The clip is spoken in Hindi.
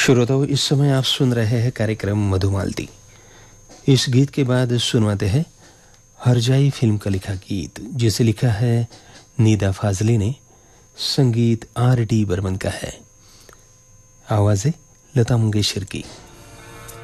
श्रोताओं, इस समय आप सुन रहे हैं कार्यक्रम मधुमालती। इस गीत के बाद सुनवाते हैं हरजाई फिल्म का लिखा गीत, जिसे लिखा है नीदा फाजली ने। संगीत R.D. बर्मन का है। आवाज़ें लता मंगेशकर की।